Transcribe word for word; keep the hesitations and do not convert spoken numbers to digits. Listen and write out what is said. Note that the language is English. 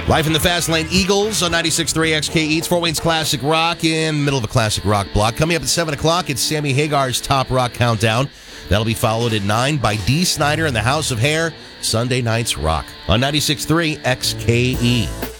Life in the Fast Lane, Eagles on ninety-six point three X K E. It's Fort Wayne's Classic Rock in the middle of a classic rock block. Coming up at seven o'clock, it's Sammy Hagar's Top Rock Countdown. That'll be followed at nine by Dee Snider and the House of Hair. Sunday Night's Rock on ninety-six point three X K E.